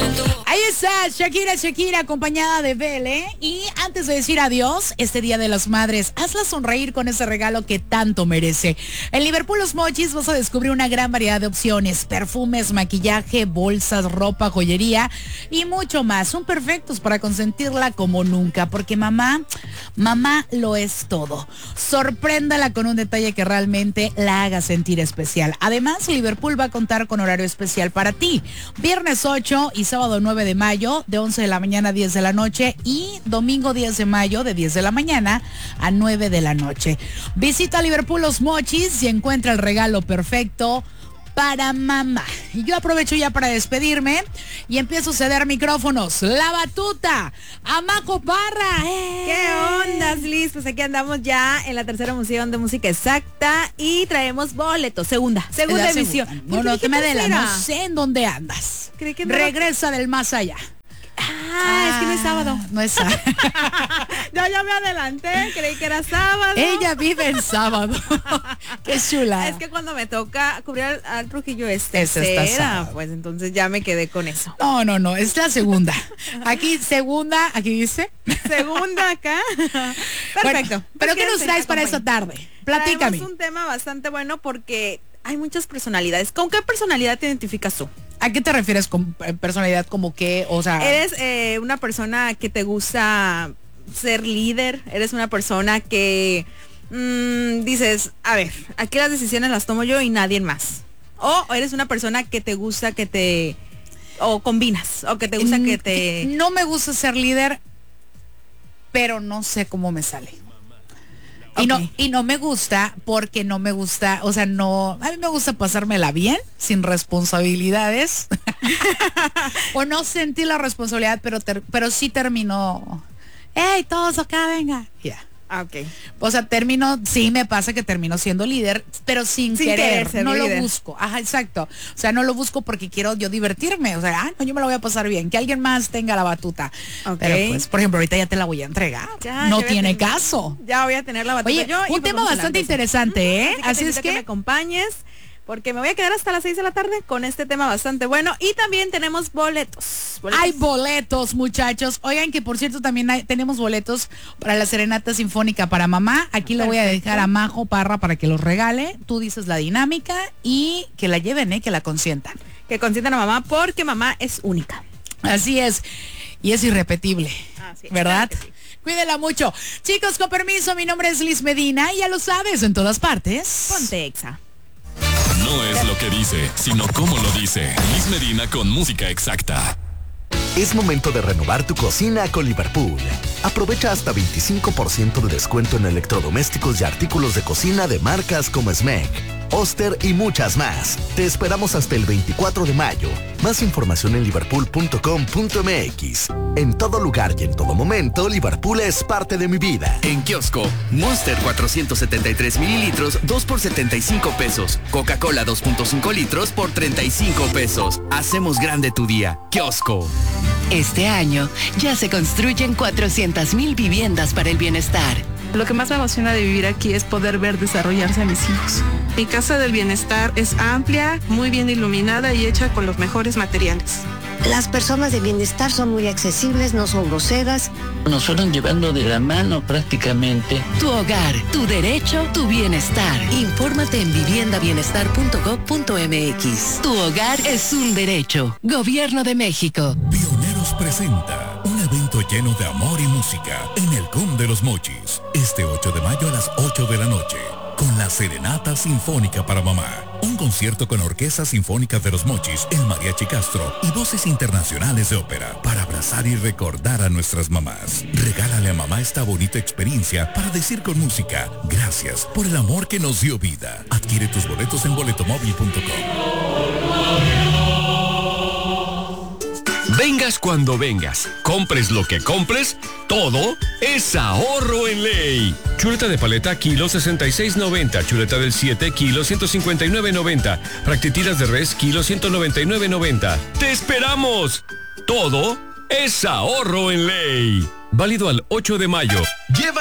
Ahí está Shakira acompañada de Belle. Y antes de decir adiós, este Día de las Madres, hazla sonreír con ese regalo que tanto merece. En Liverpool Los Mochis vas a descubrir una gran variedad de opciones: perfumes, maquillaje, bolsas, ropa, joyería y mucho más. Son perfectos para consentirla como nunca, porque mamá lo es todo. Sorpréndala con un detalle que realmente la haga sentir especial. Además, Liverpool va a contar con horario especial para ti. Viernes 8 y sábado 9 de mayo, de 11 de la mañana a 10 de la noche, y domingo 10 de mayo, de 10 de la mañana a 9 de la noche. Visita Liverpool Los Mochis y encuentra el regalo perfecto para mamá. Y yo aprovecho ya para despedirme y empiezo a ceder micrófonos. La batuta a Majo Parra. ¿Qué onda, Liz? Pues aquí andamos ya en la tercera emoción de Música Exacta y traemos boletos. Segunda emisión. No te me adelantes. No sé en dónde andas. Creí que no. Regresa del más allá. Es que no es sábado. No es sábado. Ya me adelanté, creí que era sábado. Ella vive en sábado. Qué chula. Es que cuando me toca cubrir al Trujillo tercera, pues entonces ya me quedé con eso. No, es la segunda. Aquí dice. Segunda acá. Perfecto. Bueno, pero ¿qué nos traes para esta tarde? Platícame. Es un tema bastante bueno porque hay muchas personalidades. ¿Con qué personalidad te identificas tú? ¿A qué te refieres con personalidad? Como que, o sea... ¿Eres una persona que te gusta ser líder? ¿Eres una persona que dices, a ver, aquí las decisiones las tomo yo y nadie más? ¿O eres una persona que te gusta o combinas, o que te gusta que te... No me gusta ser líder, pero no sé cómo me sale. Okay. Y no me gusta porque no me gusta, o sea, no, a mí me gusta pasármela bien, sin responsabilidades. O no sentir la responsabilidad, pero sí termino, ¡hey, todos acá, venga! Ya. Ok. O sea, sí me pasa que termino siendo líder, pero sin querer ser no líder. Lo busco. Ajá, exacto. O sea, no lo busco porque quiero yo divertirme. O sea, no, yo me la voy a pasar bien. Que alguien más tenga la batuta. Okay. Pero pues, por ejemplo, ahorita ya te la voy a entregar. No tiene caso. Ya voy a tener la batuta. Oye, yo. Un tema bastante interesante, ¿eh? Así es que me acompañes, porque me voy a quedar hasta las 6 de la tarde con este tema bastante bueno. Y también tenemos boletos. Hay boletos, muchachos. Oigan, que por cierto también tenemos boletos para la Serenata Sinfónica para mamá. Aquí lo voy a dejar a Majo Parra para que los regale. Tú dices la dinámica y que la lleven, que la consientan. Que consientan a mamá porque mamá es única. Así es. Y es irrepetible. ¿Verdad? Claro que sí. Cuídela mucho. Chicos, con permiso, mi nombre es Liz Medina y ya lo sabes, en todas partes. Ponte Exa. No es lo que dice, sino cómo lo dice. Liz Medina con Música Exacta. Es momento de renovar tu cocina con Liverpool. Aprovecha hasta 25% de descuento en electrodomésticos y artículos de cocina de marcas como Smeg, Oster y muchas más. Te esperamos hasta el 24 de mayo. Más información en liverpool.com.mx. En todo lugar y en todo momento, Liverpool es parte de mi vida. En kiosco, Monster 473 mililitros, 2 por 75 pesos. Coca-Cola 2.5 litros por 35 pesos. Hacemos grande tu día. Kiosco. Este año ya se construyen 400,000 viviendas para el bienestar. Lo que más me emociona de vivir aquí es poder ver desarrollarse a mis hijos. Mi casa del bienestar es amplia, muy bien iluminada y hecha con los mejores materiales. Las personas de bienestar son muy accesibles, no son groseras. Nos fueron llevando de la mano prácticamente. Tu hogar, tu derecho, tu bienestar. Infórmate en viviendabienestar.gov.mx. Tu hogar es un derecho. Gobierno de México. Pioneros presenta un evento lleno de amor y música en el Conde Los Mochis. Este 8 de mayo a las 8 de la noche. Con la Serenata Sinfónica para Mamá. Un concierto con Orquesta Sinfónica de Los Mochis, el Mariachi Castro y voces internacionales de ópera para abrazar y recordar a nuestras mamás. Regálale a mamá esta bonita experiencia para decir con música, gracias por el amor que nos dio vida. Adquiere tus boletos en boletomóvil.com. Vengas cuando vengas, compres lo que compres, todo es ahorro en ley. Chuleta de paleta, kilo 66.90. Chuleta del 7, kilo 159.90. Fractitiras de res, kilo 199.90. ¡Te esperamos! Todo es ahorro en ley. Válido al 8 de mayo. Lleva